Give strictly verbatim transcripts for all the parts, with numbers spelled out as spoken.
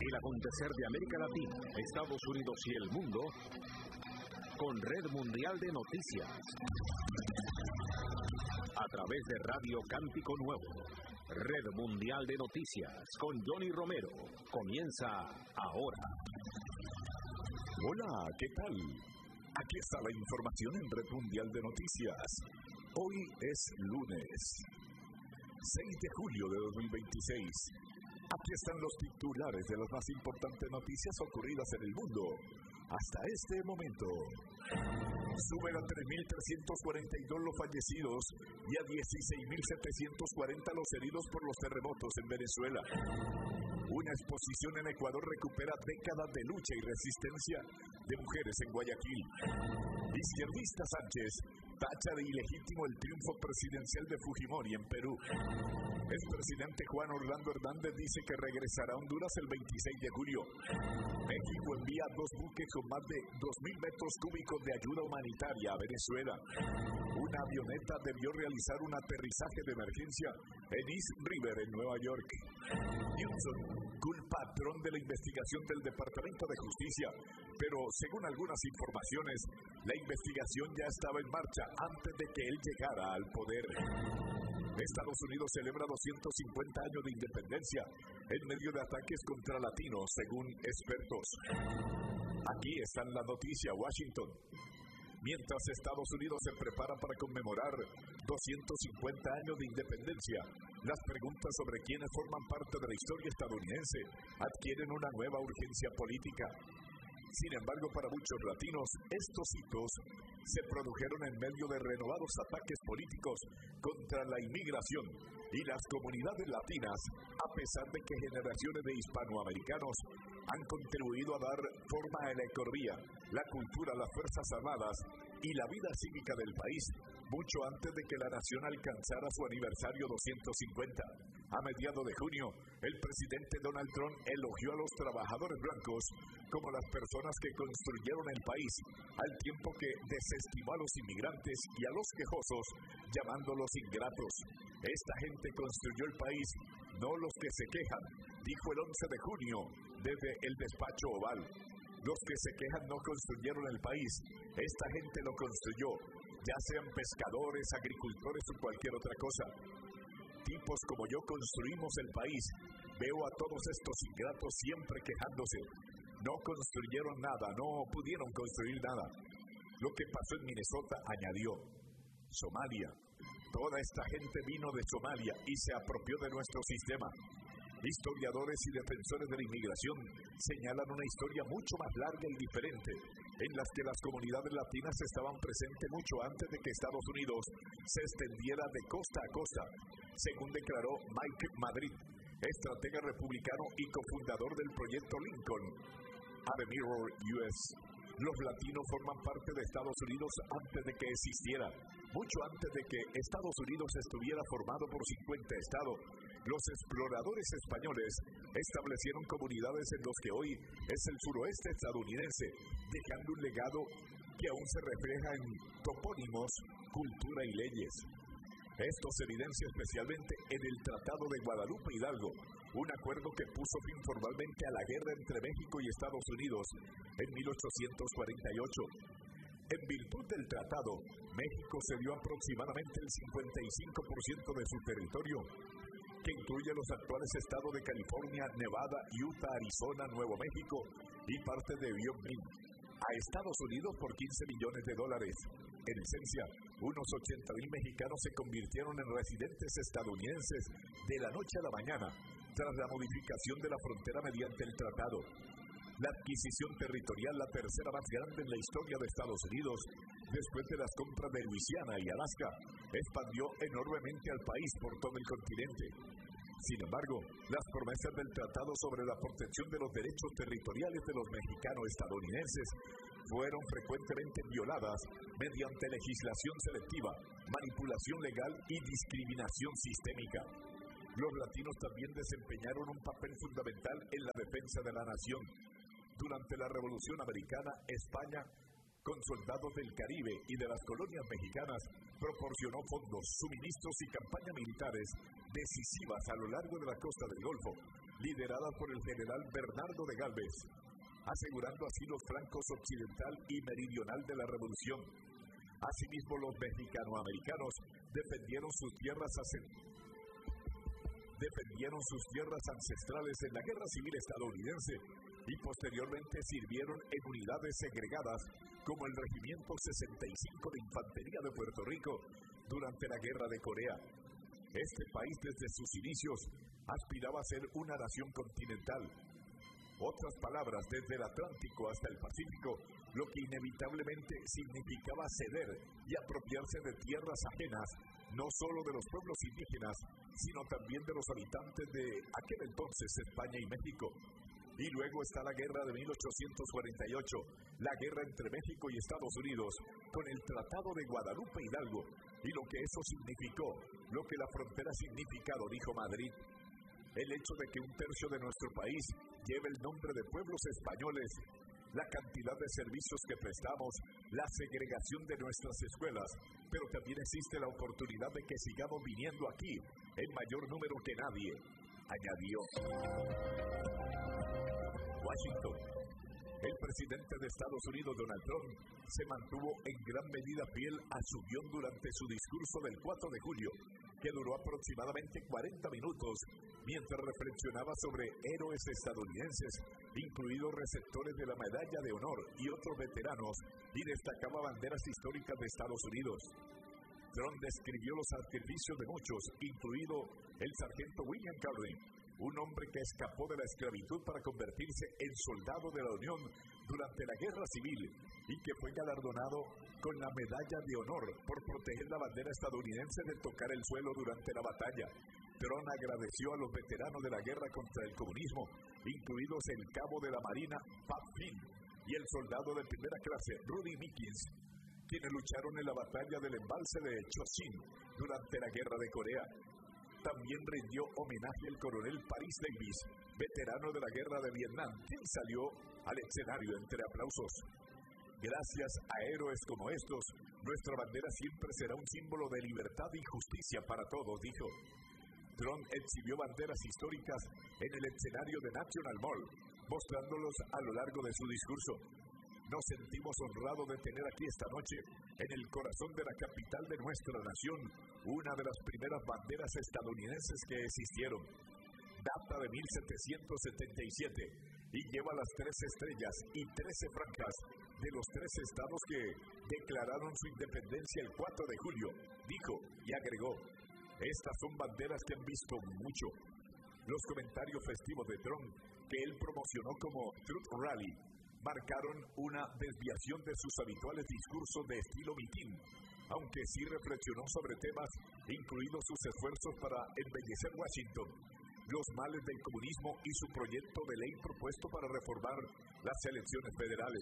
El acontecer de América Latina, Estados Unidos y el mundo con Red Mundial de Noticias. A través de Radio Cántico Nuevo. Red Mundial de Noticias con Johnny Romero. Comienza ahora. Hola, ¿qué tal? Aquí está la información en Red Mundial de Noticias. Hoy es lunes, seis de julio de dos mil veintiséis. Aquí están los titulares de las más importantes noticias ocurridas en el mundo hasta este momento. Suben a tres mil trescientos cuarenta y dos los fallecidos y a dieciséis mil setecientos cuarenta los heridos por los terremotos en Venezuela. Una exposición en Ecuador recupera décadas de lucha y resistencia de mujeres en Guayaquil. Izquierdista Sánchez tacha de ilegítimo el triunfo presidencial de Fujimori en Perú. El presidente Juan Orlando Hernández dice que regresará a Honduras el veintiséis de julio. México envía dos buques con más de dos mil metros cúbicos de ayuda humanitaria a Venezuela. Una avioneta debió realizar un aterrizaje de emergencia en East River, en Nueva York. Newsom culpa a Trump de la investigación del Departamento de Justicia, pero según algunas informaciones, la investigación ya estaba en marcha antes de que él llegara al poder. Estados Unidos celebra doscientos cincuenta años de independencia en medio de ataques contra latinos, según expertos. Aquí está la noticia, Washington. Mientras Estados Unidos se prepara para conmemorar doscientos cincuenta años de independencia, las preguntas sobre quiénes forman parte de la historia estadounidense adquieren una nueva urgencia política. Sin embargo, para muchos latinos, estos hitos se produjeron en medio de renovados ataques políticos contra la inmigración y las comunidades latinas, a pesar de que generaciones de hispanoamericanos han contribuido a dar forma a la economía, la cultura, las Fuerzas Armadas y la vida cívica del país, mucho antes de que la nación alcanzara su aniversario doscientos cincuenta. A mediados de junio, el presidente Donald Trump elogió a los trabajadores blancos como las personas que construyeron el país, al tiempo que desestimó a los inmigrantes y a los quejosos, llamándolos ingratos. Esta gente construyó el país, no los que se quejan, dijo el once de junio desde el despacho Oval. Los que se quejan no construyeron el país, esta gente lo construyó, ya sean pescadores, agricultores o cualquier otra cosa. Tipos como yo construimos el país. Veo a todos estos ingratos siempre quejándose. No construyeron nada, no pudieron construir nada. Lo que pasó en Minnesota, añadió. Somalia. Toda esta gente vino de Somalia y se apropió de nuestro sistema. Historiadores y defensores de la inmigración señalan una historia mucho más larga y diferente, en las que las comunidades latinas estaban presentes mucho antes de que Estados Unidos se extendiera de costa a costa, según declaró Mike Madrid, estratega republicano y cofundador del proyecto Lincoln a The Mirror U S. Los latinos forman parte de Estados Unidos antes de que existiera, mucho antes de que Estados Unidos estuviera formado por cincuenta estados. Los exploradores españoles establecieron comunidades en los que hoy es el suroeste estadounidense, dejando un legado que aún se refleja en topónimos, cultura y leyes. Esto se evidencia especialmente en el Tratado de Guadalupe Hidalgo, un acuerdo que puso fin formalmente a la guerra entre México y Estados Unidos en mil ochocientos cuarenta y ocho. En virtud del tratado, México cedió aproximadamente el cincuenta y cinco por ciento de su territorio, que incluye los actuales estados de California, Nevada, Utah, Arizona, Nuevo México y parte de Wyoming, a Estados Unidos por quince millones de dólares. En esencia, unos ochenta mil mexicanos se convirtieron en residentes estadounidenses de la noche a la mañana, tras la modificación de la frontera mediante el tratado. La adquisición territorial, la tercera más grande en la historia de Estados Unidos, después de las compras de Luisiana y Alaska, expandió enormemente al país por todo el continente. Sin embargo, las promesas del tratado sobre la protección de los derechos territoriales de los mexicanos estadounidenses fueron frecuentemente violadas mediante legislación selectiva, manipulación legal y discriminación sistémica. Los latinos también desempeñaron un papel fundamental en la defensa de la nación. Durante la Revolución Americana, España, con soldados del Caribe y de las colonias mexicanas, proporcionó fondos, suministros y campañas militares decisivas a lo largo de la costa del Golfo, liderada por el general Bernardo de Galvez, asegurando así los flancos occidental y meridional de la revolución. Asimismo, los mexicanoamericanos defendieron sus tierras defendieron sus tierras ancestrales en la Guerra Civil estadounidense y posteriormente sirvieron en unidades segregadas como el Regimiento sesenta y cinco de Infantería de Puerto Rico durante la Guerra de Corea. Este país desde sus inicios aspiraba a ser una nación continental. Otras palabras, desde el Atlántico hasta el Pacífico, lo que inevitablemente significaba ceder y apropiarse de tierras ajenas, no solo de los pueblos indígenas, sino también de los habitantes de aquel entonces España y México. Y luego está la guerra de mil ochocientos cuarenta y ocho, la guerra entre México y Estados Unidos, con el Tratado de Guadalupe Hidalgo, y lo que eso significó, lo que la frontera ha significado, dijo Madrid. El hecho de que un tercio de nuestro país lleve el nombre de pueblos españoles, la cantidad de servicios que prestamos, la segregación de nuestras escuelas, pero también existe la oportunidad de que sigamos viniendo aquí en mayor número que nadie, añadió. Washington. El presidente de Estados Unidos, Donald Trump, se mantuvo en gran medida fiel a su guión durante su discurso del cuatro de julio, que duró aproximadamente cuarenta minutos, mientras reflexionaba sobre héroes estadounidenses, incluidos receptores de la Medalla de Honor y otros veteranos, y destacaba banderas históricas de Estados Unidos. Trump describió los sacrificios de muchos, incluido el sargento William Carling, un hombre que escapó de la esclavitud para convertirse en soldado de la Unión durante la Guerra Civil y que fue galardonado con la Medalla de Honor por proteger la bandera estadounidense de tocar el suelo durante la batalla. Trump agradeció a los veteranos de la guerra contra el comunismo, incluidos el cabo de la Marina Pat Flynn y el soldado de primera clase Rudy Meekins, quienes lucharon en la batalla del embalse de Chosin durante la Guerra de Corea. También rindió homenaje al coronel Paris Davis, veterano de la Guerra de Vietnam, quien salió al escenario entre aplausos. Gracias a héroes como estos, nuestra bandera siempre será un símbolo de libertad y justicia para todos, dijo. Trump exhibió banderas históricas en el escenario de National Mall, mostrándolos a lo largo de su discurso. Nos sentimos honrados de tener aquí esta noche, en el corazón de la capital de nuestra nación, una de las primeras banderas estadounidenses que existieron. Data de mil setecientos setenta y siete y lleva las tres estrellas y trece franjas de los tres estados que declararon su independencia el cuatro de julio, dijo y agregó. Estas son banderas que han visto mucho. Los comentarios festivos de Trump, que él promocionó como Truth Rally, marcaron una desviación de sus habituales discursos de estilo mitin, aunque sí reflexionó sobre temas, incluidos sus esfuerzos para embellecer Washington, los males del comunismo y su proyecto de ley propuesto para reformar las elecciones federales.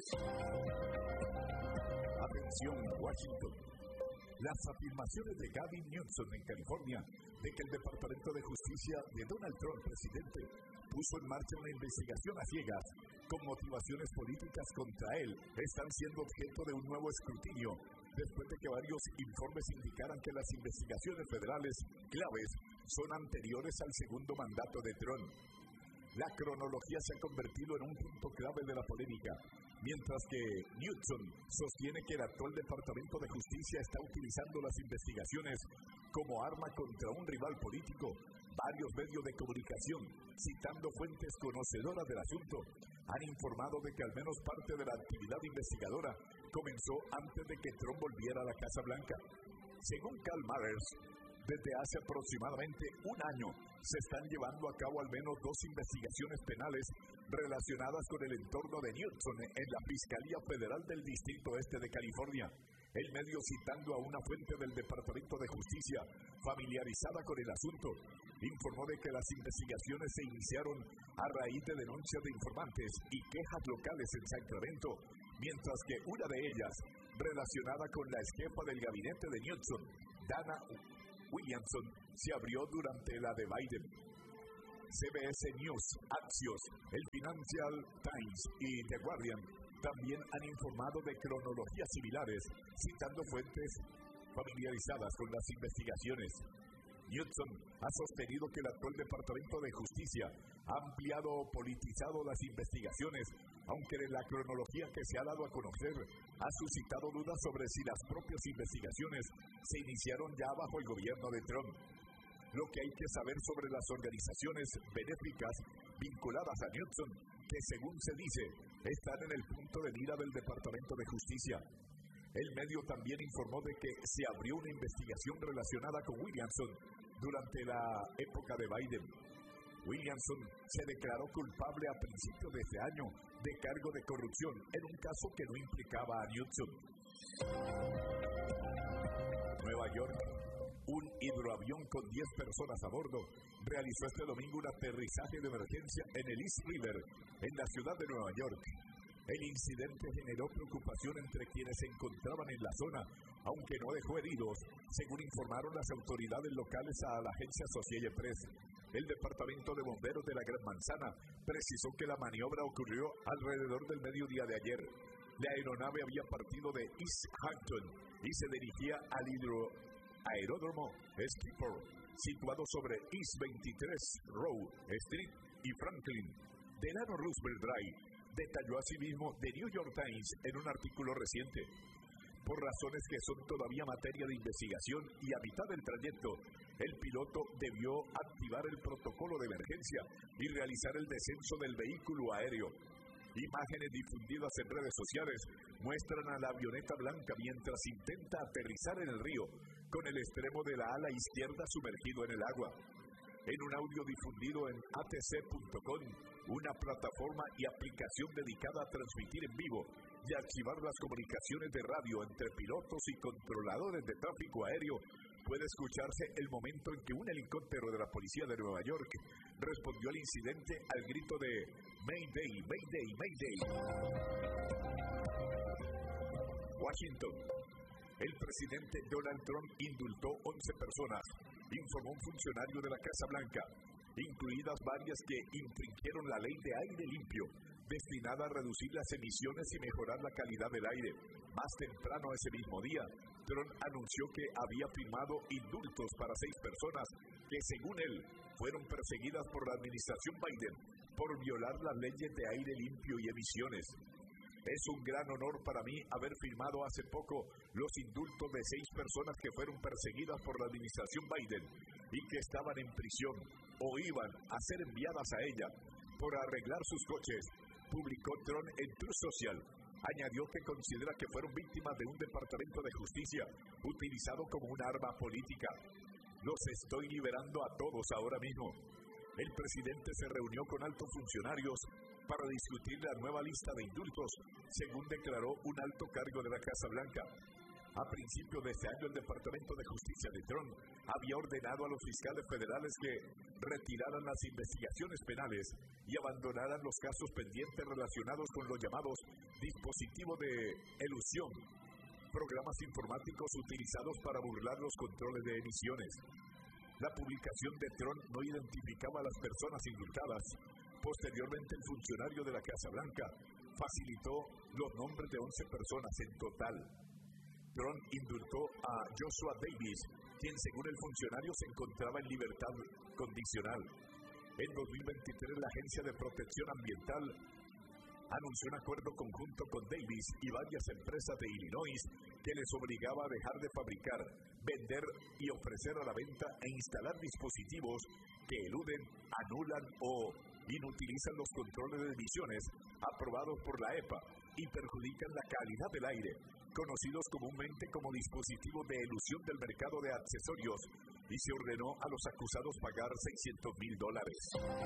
Atención, Washington. Las afirmaciones de Gavin Newsom en California de que el Departamento de Justicia de Donald Trump, presidente, puso en marcha una investigación a ciegas con motivaciones políticas contra él están siendo objeto de un nuevo escrutinio después de que varios informes indicaran que las investigaciones federales claves son anteriores al segundo mandato de Trump. La cronología se ha convertido en un punto clave de la polémica, mientras que Newsom sostiene que el actual Departamento de Justicia está utilizando las investigaciones como arma contra un rival político. Varios medios de comunicación, citando fuentes conocedoras del asunto, han informado de que al menos parte de la actividad investigadora comenzó antes de que Trump volviera a la Casa Blanca. Según Carl Mathers, desde hace aproximadamente un año se están llevando a cabo al menos dos investigaciones penales relacionadas con el entorno de Newsom en la Fiscalía Federal del Distrito Este de California. El medio, citando a una fuente del Departamento de Justicia familiarizada con el asunto, informó de que las investigaciones se iniciaron a raíz de denuncias de informantes y quejas locales en Sacramento, mientras que una de ellas, relacionada con la exjefa del gabinete de Newsom, Dana Williamson, se abrió durante la de Biden. C B S News, Axios, el Financial Times y The Guardian también han informado de cronologías similares, citando fuentes familiarizadas con las investigaciones. Newsom ha sostenido que el actual Departamento de Justicia ha ampliado o politizado las investigaciones, aunque la cronología que se ha dado a conocer ha suscitado dudas sobre si las propias investigaciones se iniciaron ya bajo el gobierno de Trump. Lo que hay que saber sobre las organizaciones benéficas vinculadas a Knudson, que según se dice, están en el punto de mira del Departamento de Justicia. El medio también informó de que se abrió una investigación relacionada con Williamson durante la época de Biden. Williamson se declaró culpable a principios de este año de cargo de corrupción en un caso que no implicaba a Knudson. Nueva York. Un hidroavión con diez personas a bordo realizó este domingo un aterrizaje de emergencia en el East River, en la ciudad de Nueva York. El incidente generó preocupación entre quienes se encontraban en la zona, aunque no dejó heridos, según informaron las autoridades locales a la agencia Associated Press. El Departamento de Bomberos de la Gran Manzana precisó que la maniobra ocurrió alrededor del mediodía de ayer. La aeronave había partido de East Hampton y se dirigía al hidro aeródromo Skipper, situado sobre East veintitrés Row Street y Franklin. Delano Roosevelt Drive, detalló asimismo The New York Times en un artículo reciente. Por razones que son todavía materia de investigación y a mitad del trayecto, el piloto debió activar el protocolo de emergencia y realizar el descenso del vehículo aéreo. Imágenes difundidas en redes sociales muestran a la avioneta blanca mientras intenta aterrizar en el río, con el extremo de la ala izquierda sumergido en el agua. En un audio difundido en A T C punto com, una plataforma y aplicación dedicada a transmitir en vivo y archivar las comunicaciones de radio entre pilotos y controladores de tráfico aéreo, puede escucharse el momento en que un helicóptero de la policía de Nueva York respondió al incidente al grito de Mayday, Mayday, Mayday. Washington. El presidente Donald Trump indultó once personas, informó un funcionario de la Casa Blanca, incluidas varias que infringieron la ley de aire limpio, destinada a reducir las emisiones y mejorar la calidad del aire. Más temprano ese mismo día, Trump anunció que había firmado indultos para seis personas que, según él, fueron perseguidas por la administración Biden por violar las leyes de aire limpio y emisiones. Es un gran honor para mí haber firmado hace poco los indultos de seis personas que fueron perseguidas por la administración Biden y que estaban en prisión o iban a ser enviadas a ella por arreglar sus coches, publicó Trump en Truth Social. Añadió que considera que fueron víctimas de un departamento de justicia utilizado como un arma política. Los estoy liberando a todos ahora mismo. El presidente se reunió con altos funcionarios para discutir la nueva lista de indultos, según declaró un alto cargo de la Casa Blanca. A principios de este año, el Departamento de Justicia de Trump había ordenado a los fiscales federales que retiraran las investigaciones penales y abandonaran los casos pendientes relacionados con los llamados dispositivos de elusión, programas informáticos utilizados para burlar los controles de emisiones. La publicación de Trump no identificaba a las personas indultadas. Posteriormente, el funcionario de la Casa Blanca facilitó los nombres de once personas en total. Trump indultó a Joshua Davis, quien según el funcionario se encontraba en libertad condicional. En dos mil veintitrés, la Agencia de Protección Ambiental anunció un acuerdo conjunto con Davis y varias empresas de Illinois que les obligaba a dejar de fabricar, vender y ofrecer a la venta e instalar dispositivos que eluden, anulan o inutilizan los controles de emisiones aprobados por la E P A y perjudican la calidad del aire, conocidos comúnmente como dispositivos de elusión del mercado de accesorios, y se ordenó a los acusados pagar seiscientos mil dólares.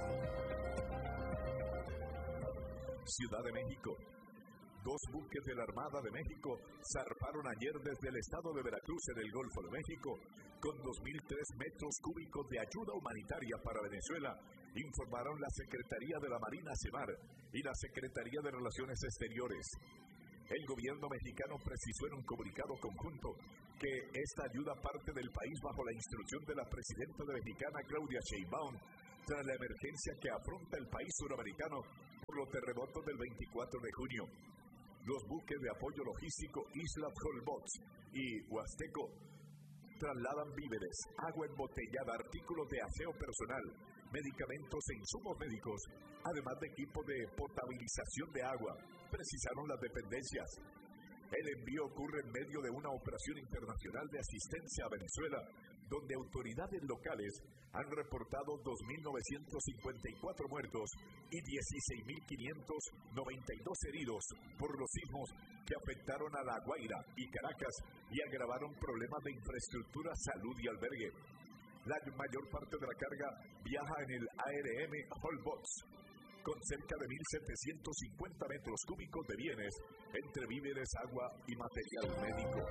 Ciudad de México. Dos buques de la Armada de México zarparon ayer desde el estado de Veracruz en el Golfo de México con dos mil tres metros cúbicos de ayuda humanitaria para Venezuela, informaron la Secretaría de la Marina CEMAR y la Secretaría de Relaciones Exteriores. El gobierno mexicano precisó en un comunicado conjunto que esta ayuda parte del país bajo la instrucción de la presidenta mexicana Claudia Sheinbaum tras la emergencia que afronta el país suramericano por los terremotos del veinticuatro de junio. Los buques de apoyo logístico Isla Holbox y Huasteco trasladan víveres, agua embotellada, artículos de aseo personal, medicamentos e insumos médicos, además de equipo de potabilización de agua, precisaron las dependencias. El envío ocurre en medio de una operación internacional de asistencia a Venezuela, donde autoridades locales han reportado dos mil novecientos cincuenta y cuatro muertos y dieciséis mil quinientos noventa y dos heridos por los sismos que afectaron a La Guaira y Caracas y agravaron problemas de infraestructura, salud y albergue. La mayor parte de la carga viaja en el A R M Holbox, con cerca de mil setecientos cincuenta metros cúbicos de bienes, entre víveres, agua y material médico.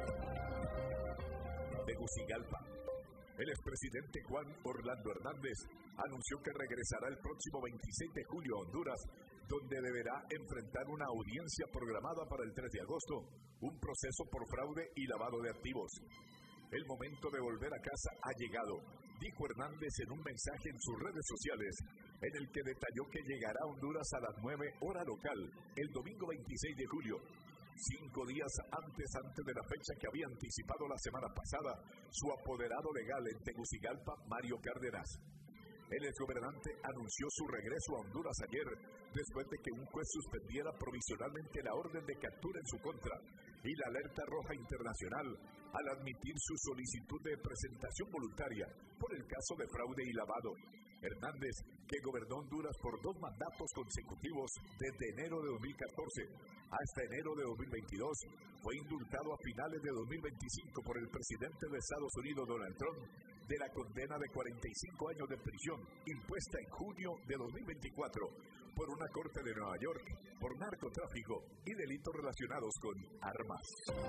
Tegucigalpa. El expresidente Juan Orlando Hernández anunció que regresará el próximo veintiséis de julio a Honduras, donde deberá enfrentar una audiencia programada para el tres de agosto, un proceso por fraude y lavado de activos. El momento de volver a casa ha llegado, dijo Hernández en un mensaje en sus redes sociales, en el que detalló que llegará a Honduras a las nueve hora local, el domingo veintiséis de julio, cinco días antes antes de la fecha que había anticipado la semana pasada su apoderado legal en Tegucigalpa, Mario Cárdenas. El exgobernante anunció su regreso a Honduras ayer, después de que un juez suspendiera provisionalmente la orden de captura en su contra y la alerta roja internacional al admitir su solicitud de presentación voluntaria por el caso de fraude y lavado. Hernández, que gobernó Honduras por dos mandatos consecutivos desde enero de dos mil catorce hasta enero de dos mil veintidós, fue indultado a finales de dos mil veinticinco por el presidente de Estados Unidos, Donald Trump, de la condena de cuarenta y cinco años de prisión impuesta en junio de dos mil veinticuatro por una corte de Nueva York por narcotráfico y delitos relacionados con armas.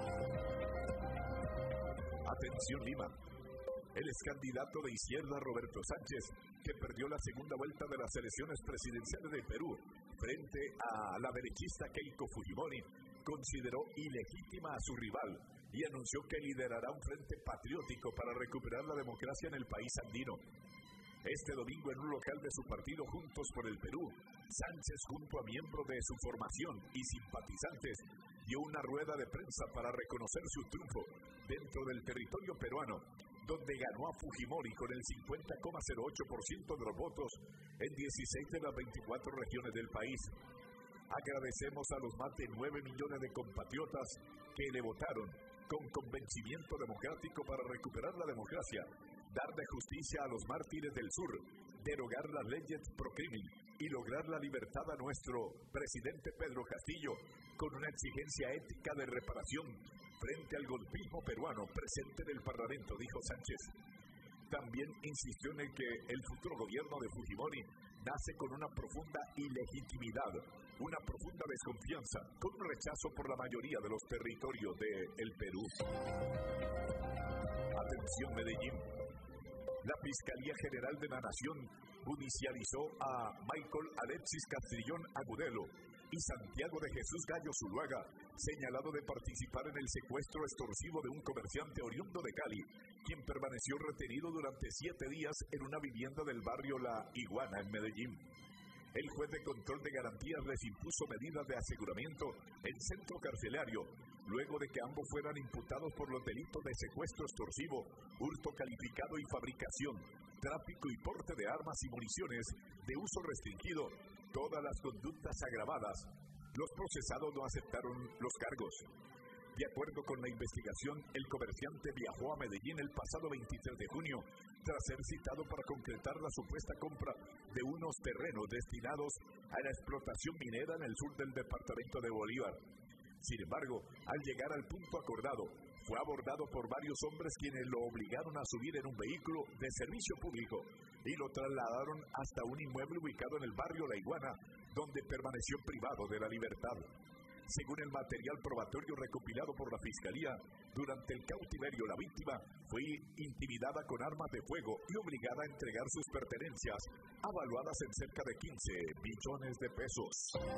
Atención Lima. El excandidato de izquierda Roberto Sánchez, que perdió la segunda vuelta de las elecciones presidenciales de Perú frente a la derechista Keiko Fujimori, consideró ilegítima a su rival y anunció que liderará un frente patriótico para recuperar la democracia en el país andino. Este domingo, en un local de su partido Juntos por el Perú, Sánchez, junto a miembros de su formación y simpatizantes, dio una rueda de prensa para reconocer su triunfo dentro del territorio peruano, donde ganó a Fujimori con el cincuenta coma cero ocho por ciento de los votos en dieciséis de las veinticuatro regiones del país. Agradecemos a los más de nueve millones de compatriotas que le votaron con convencimiento democrático para recuperar la democracia, darle justicia a los mártires del sur, derogar las leyes pro crimen y lograr la libertad a nuestro presidente Pedro Castillo, con una exigencia ética de reparación frente al golpismo peruano presente en el Parlamento, dijo Sánchez. También insistió en el que el futuro gobierno de Fujimori nace con una profunda ilegitimidad, una profunda desconfianza, con un rechazo por la mayoría de los territorios del Perú. Atención Medellín. La Fiscalía General de la Nación judicializó a Michael Alexis Castrillón Agudelo y Santiago de Jesús Gallo Zuluaga, señalado de participar en el secuestro extorsivo de un comerciante oriundo de Cali, quien permaneció retenido durante siete días en una vivienda del barrio La Iguana en Medellín. El juez de control de garantías les impuso medidas de aseguramiento en centro carcelario, luego de que ambos fueran imputados por los delitos de secuestro extorsivo, hurto calificado y fabricación, tráfico y porte de armas y municiones de uso restringido, todas las conductas agravadas. Los procesados no aceptaron los cargos. De acuerdo con la investigación, el comerciante viajó a Medellín el pasado veintitrés de junio, tras ser citado para concretar la supuesta compra de unos terrenos destinados a la explotación minera en el sur del departamento de Bolívar. Sin embargo, al llegar al punto acordado, fue abordado por varios hombres quienes lo obligaron a subir en un vehículo de servicio público y lo trasladaron hasta un inmueble ubicado en el barrio La Iguana, donde permaneció privado de la libertad. Según el material probatorio recopilado por la Fiscalía, durante el cautiverio la víctima fue intimidada con armas de fuego y obligada a entregar sus pertenencias, avaluadas en cerca de quince billones de pesos.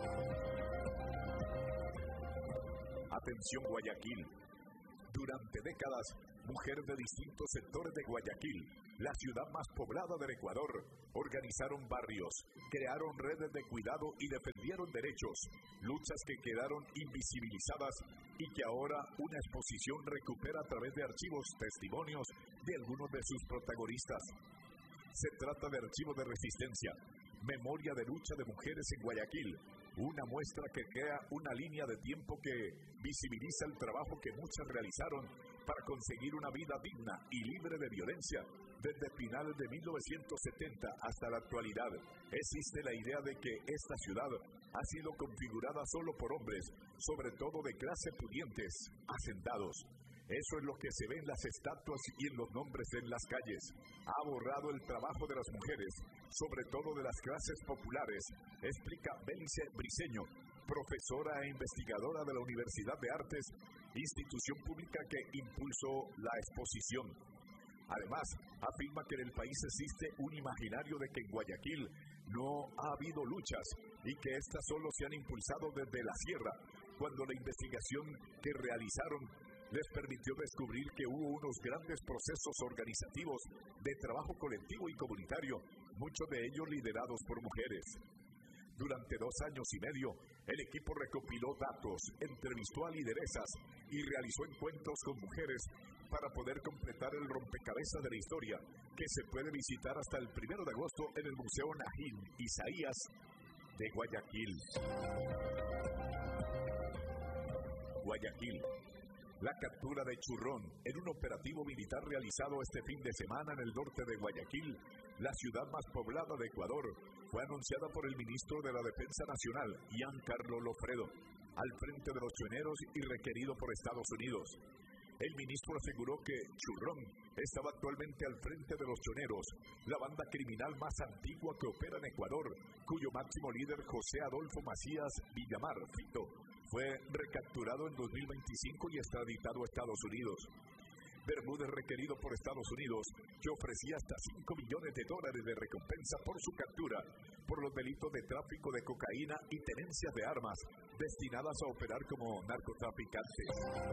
Atención Guayaquil. Durante décadas, mujeres de distintos sectores de Guayaquil, la ciudad más poblada del Ecuador, organizaron barrios, crearon redes de cuidado y defendieron derechos, luchas que quedaron invisibilizadas y que ahora una exposición recupera a través de archivos testimonios de algunos de sus protagonistas. Se trata de Archivo de Resistencia, Memoria de Lucha de Mujeres en Guayaquil, una muestra que crea una línea de tiempo que visibiliza el trabajo que muchas realizaron para conseguir una vida digna y libre de violencia. Desde finales de mil novecientos setenta hasta la actualidad, existe la idea de que esta ciudad ha sido configurada solo por hombres, sobre todo de clase pudientes, hacendados. Eso es lo que se ve en las estatuas y en los nombres en las calles. Ha borrado el trabajo de las mujeres, sobre todo de las clases populares, explica Bélice Briceño, profesora e investigadora de la Universidad de Artes, institución pública que impulsó la exposición. Además, afirma que en el país existe un imaginario de que en Guayaquil no ha habido luchas y que éstas solo se han impulsado desde la sierra, cuando la investigación que realizaron les permitió descubrir que hubo unos grandes procesos organizativos de trabajo colectivo y comunitario, muchos de ellos liderados por mujeres. Durante dos años y medio, el equipo recopiló datos, entrevistó a lideresas y realizó encuentros con mujeres para poder completar el rompecabezas de la historia, que se puede visitar hasta el primero de agosto en el Museo Najín Isaías de Guayaquil. Guayaquil. La captura de Churrón en un operativo militar realizado este fin de semana en el norte de Guayaquil, la ciudad más poblada de Ecuador, fue anunciada por el ministro de la Defensa Nacional, Giancarlo Lofredo, al frente de los choneros y requerido por Estados Unidos. El ministro aseguró que Churrón estaba actualmente al frente de los choneros, la banda criminal más antigua que opera en Ecuador, cuyo máximo líder, José Adolfo Macías Villamar Fito, fue recapturado en dos mil veinticinco y extraditado a Estados Unidos. Bermúdez, requerido por Estados Unidos, que ofrecía hasta cinco millones de dólares de recompensa por su captura, por los delitos de tráfico de cocaína y tenencia de armas, destinadas a operar como narcotraficantes.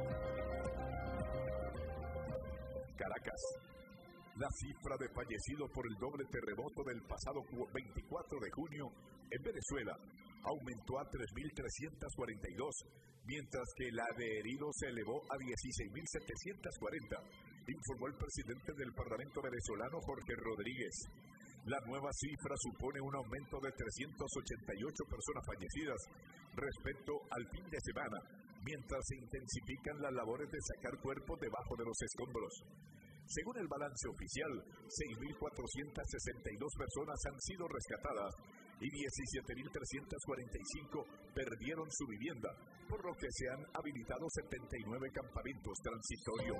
Caracas. La cifra de fallecidos por el doble terremoto del pasado veinticuatro de junio en Venezuela aumentó a tres mil trescientos cuarenta y dos, mientras que la de heridos se elevó a dieciséis mil setecientos cuarenta, informó el presidente del Parlamento venezolano, Jorge Rodríguez. La nueva cifra supone un aumento de trescientas ochenta y ocho personas fallecidas respecto al fin de semana, mientras se intensifican las labores de sacar cuerpos debajo de los escombros. Según el balance oficial, seis mil cuatrocientas sesenta y dos personas han sido rescatadas y diecisiete mil trescientos cuarenta y cinco perdieron su vivienda, por lo que se han habilitado setenta y nueve campamentos transitorios.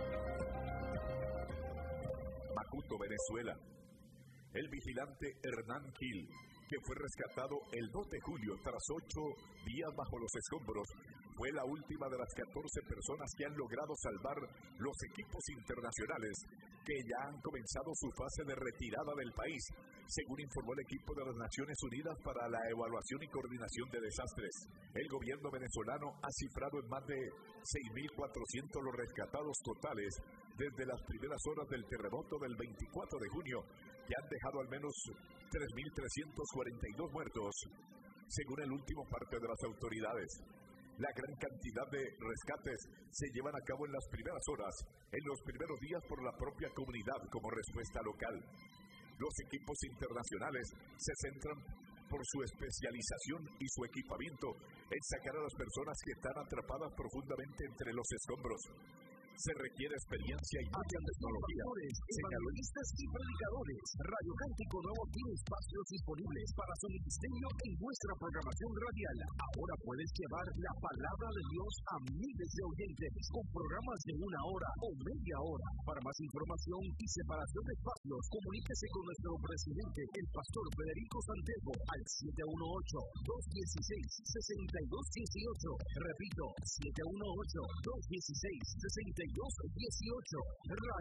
Macuto, Venezuela. El vigilante Hernán Gil, que fue rescatado el dos de julio tras ocho días bajo los escombros, fue la última de las catorce personas que han logrado salvar los equipos internacionales que ya han comenzado su fase de retirada del país, según informó el equipo de las Naciones Unidas para la Evaluación y Coordinación de Desastres. El gobierno venezolano ha cifrado en más de seis mil cuatrocientos los rescatados totales desde las primeras horas del terremoto del veinticuatro de junio, que han dejado al menos tres mil trescientos cuarenta y dos muertos, según el último parte de las autoridades. La gran cantidad de rescates se llevan a cabo en las primeras horas, en los primeros días por la propia comunidad como respuesta local. Los equipos internacionales se centran por su especialización y su equipamiento en sacar a las personas que están atrapadas profundamente entre los escombros. Se requiere experiencia y mucha tecnología. Evangelistas y predicadores. Radio Cántico Nuevo tiene espacios disponibles para su ministerio en nuestra programación radial. Ahora puedes llevar la palabra de Dios a miles de oyentes con programas de una hora o media hora. Para más información y separación de espacios, comuníquese con nuestro presidente, el pastor Federico Santiago, al siete uno ocho, dos uno seis, seis dos uno ocho. Repito, siete uno ocho, dos uno seis, seis dos uno ocho.